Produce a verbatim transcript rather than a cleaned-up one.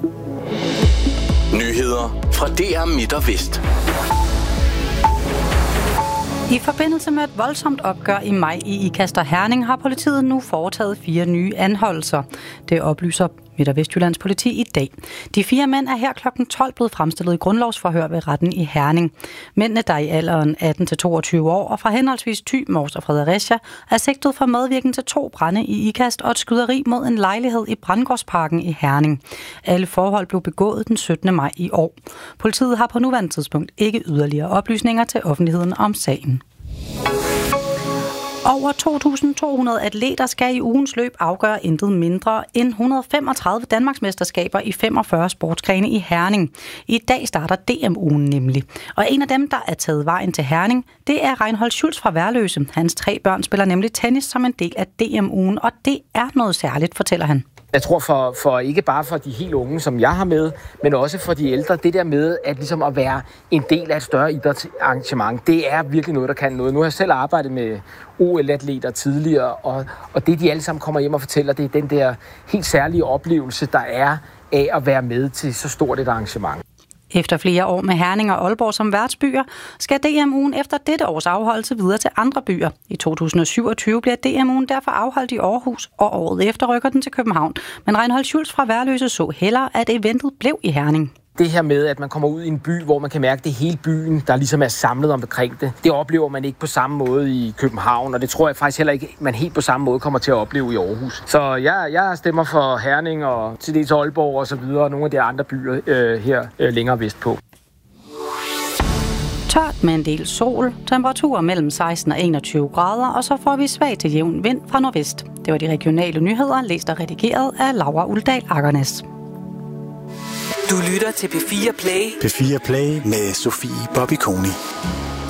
Nyheder fra D R Midt og Vest. I forbindelse med et voldsomt opgør i maj i Ikast og Herning har politiet nu foretaget fire nye anholdelser. Det oplyser Midt- og Vestjyllands politi i dag. De fire mænd er her klokken tolv blevet fremstillet i grundlovsforhør ved retten i Herning. Mændene, der i alderen atten til toogtyve år og fra henholdsvis Thy, Mors og Fredericia, er sigtet for medvirken til to brande i Ikast og et skyderi mod en lejlighed i Brandgårdsparken i Herning. Alle forhold blev begået den syttende maj i år. Politiet har på nuværende tidspunkt ikke yderligere oplysninger til offentligheden om sagen. Over to tusind to hundrede atleter skal i ugens løb afgøre intet mindre end et hundrede og femogtredive Danmarksmesterskaber i femogfyrre sportsgrene i Herning. I dag starter D M-ugen nemlig. Og en af dem, der er taget vejen til Herning, det er Reinhold Schultz fra Værløse. Hans tre børn spiller nemlig tennis som en del af D M-ugen, og det er noget særligt, fortæller han. Jeg tror for, for ikke bare for de helt unge, som jeg har med, men også for de ældre, det der med at, ligesom at være en del af et større idrætsarrangement, det er virkelig noget, der kan noget. Nu har jeg selv arbejdet med O L-atleter tidligere, og, og det de alle sammen kommer hjem og fortæller, det er den der helt særlige oplevelse, der er af at være med til så stort et arrangement. Efter flere år med Herning og Aalborg som værtsbyer, skal D M-ugen efter dette års afholdelse videre til andre byer. I to tusind og syvogtyve bliver D M-ugen derfor afholdt i Aarhus, og året efter rykker den til København. Men Reinhold Schultz fra Værløse så hellere, at eventet blev i Herning. Det her med, at man kommer ud i en by, hvor man kan mærke, at det er hele byen, der ligesom er samlet omkring det, det oplever man ikke på samme måde i København, og det tror jeg faktisk heller ikke, man helt på samme måde kommer til at opleve i Aarhus. Så jeg, jeg stemmer for Herning og til dels Aalborg og så videre, og nogle af de andre byer øh, her øh, længere vestpå. Tørt med en del sol, temperaturer mellem seksten og enogtyve grader, og så får vi svag til jævn vind fra nordvest. Det var de regionale nyheder, læst og redigeret af Laura Uldal Akernes. Du lytter til P fire Play. P fire Play med Sofie Bobby Koni.